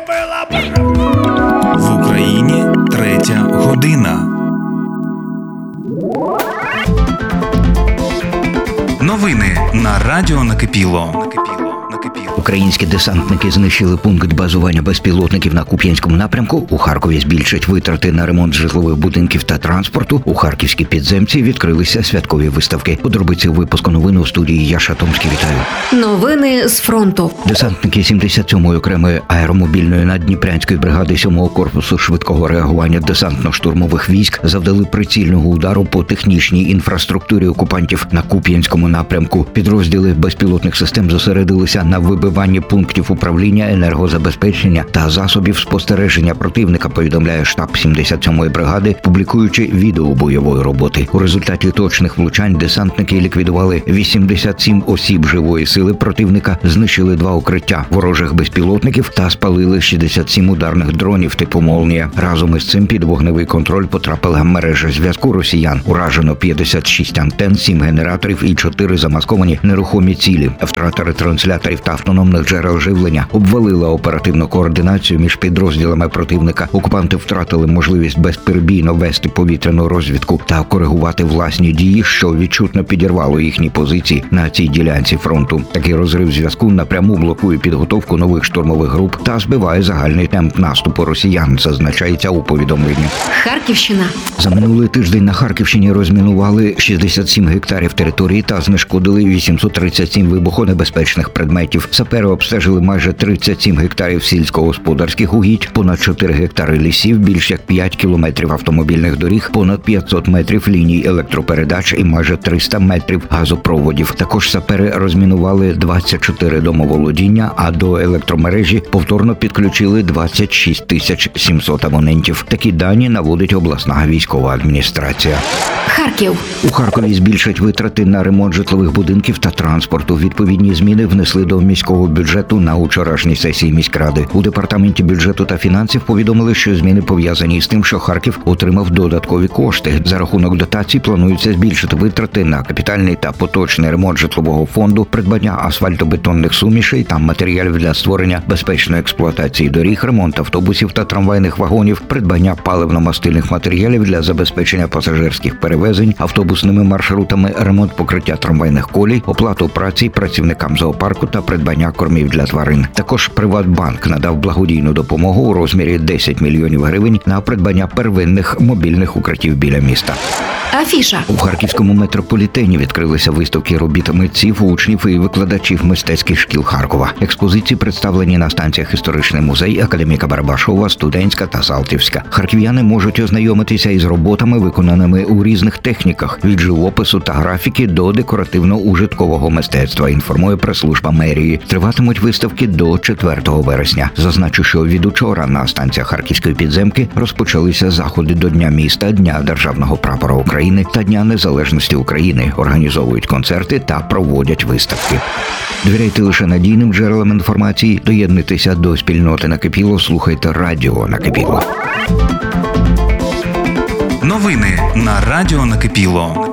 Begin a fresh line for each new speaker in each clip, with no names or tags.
В Україні 3 година. Новини на Радіо Накипіло.
Українські десантники знищили пункт базування безпілотників на Куп'янському напрямку. У Харкові збільшать витрати на ремонт житлових будинків та транспорту. У харківській підземці відкрилися святкові виставки. Подробиці у випуску новин у студії Яша Томський. Вітаю.
Новини з фронту.
Десантники 77-ї окремої аеромобільної наддніпрянської бригади 7-го корпусу швидкого реагування десантно-штурмових військ завдали прицільного удару по технічній інфраструктурі окупантів на Куп'янському напрямку. Підрозділи безпілотних систем зосередилися на вибиванні пунктів управління, енергозабезпечення та засобів спостереження противника, повідомляє штаб 77-ї бригади, публікуючи відео бойової роботи. У результаті точних влучань десантники ліквідували 87 осіб живої сили противника, знищили 2 укриття ворожих безпілотників та спалили 67 ударних дронів типу «Молнія». Разом із цим під вогневий контроль потрапила мережа зв'язку росіян. Уражено 56 антен, 7 генераторів і 4 замасковані нерухомі цілі. Втрата ретрансляторів та автономних джерел живлення обвалила оперативну координацію між підрозділами противника. Окупанти втратили можливість безперебійно вести повітряну розвідку та коригувати власні дії, що відчутно підірвало їхні позиції на цій ділянці фронту. Такий розрив зв'язку напряму блокує підготовку нових штурмових груп та збиває загальний темп наступу росіян, зазначається у повідомленні.
Харківщина.
За минулий тиждень на Харківщині розмінували 67 гектарів території та знешкодили 837 вибухонебезпечних предметів. Сапери обстежили майже 37 гектарів сільськогосподарських угідь, понад 4 гектари лісів, більш як 5 кілометрів автомобільних доріг, понад 500 метрів ліній електропередач і майже 300 метрів газопроводів. Також сапери розмінували 24 домоволодіння, а до електромережі повторно підключили 26 700 абонентів. Такі дані наводить обласна військова адміністрація.
Харків.
У Харкові збільшать витрати на ремонт житлових будинків та транспорту. Відповідні зміни внесли до міського бюджету на вчорашній сесії міськради. У департаменті бюджету та фінансів повідомили, що зміни пов'язані з тим, що Харків отримав додаткові кошти. За рахунок дотацій планується збільшити витрати на капітальний та поточний ремонт житлового фонду, придбання асфальтобетонних сумішей та матеріалів для створення безпечної експлуатації доріг, ремонт автобусів та трамвайних вагонів, придбання паливно-мастильних матеріалів для забезпечення пасажирських перевезень автобусними маршрутами, ремонт покриття трамвайних колій, оплату праці працівникам зоопарку та придбання кормів для тварин. Також Приватбанк надав благодійну допомогу у розмірі 10 мільйонів гривень на придбання первинних мобільних укриттів біля міста.
Афіша.
У харківському метрополітені відкрилися виставки робіт митців, учнів і викладачів мистецьких шкіл Харкова. Експозиції представлені на станціях Історичний музей, Академіка Барабашова, Студентська та Салтівська. Харків'яни можуть ознайомитися із роботами, виконаними у різних техніках – від живопису та графіки до декоративно-ужиткового мистецтва, інформує прес-служба мерії. Триватимуть виставки до 4 вересня. Зазначу, що від учора на станціях Харківської підземки розпочалися заходи до Дня міста, Дня Державного прапора України та Дня Незалежності України. Організовують концерти та проводять виставки. Довіряйте лише надійним джерелам інформації, доєднуйтеся до спільноти Накипіло, слухайте Радіо Накипіло.
Новини на Радіо Накипіло.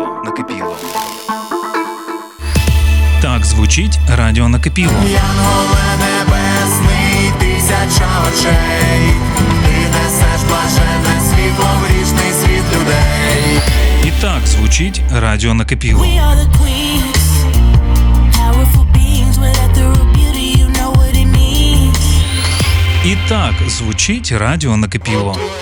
Так звучить Радіо Накипіло.
Янголе небесний, 1000 очей, ти несеш блаженне світло в грішний світ людей.
І так звучить Радіо Накипіло.
We are the queens, powerful beings with ethereal beauty, you know what it means.
І так звучить Радіо Накипіло.